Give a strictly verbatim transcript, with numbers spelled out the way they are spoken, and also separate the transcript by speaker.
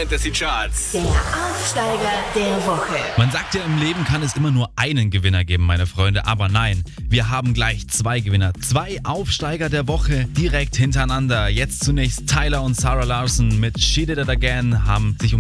Speaker 1: Fantasy Charts.
Speaker 2: Der Aufsteiger der Woche.
Speaker 3: Man sagt ja, im Leben kann es immer nur einen Gewinner geben, meine Freunde. Aber nein, wir haben gleich zwei Gewinner. Zwei Aufsteiger der Woche direkt hintereinander. Jetzt zunächst Tyler und Sarah Larson mit She Did It Again haben sich um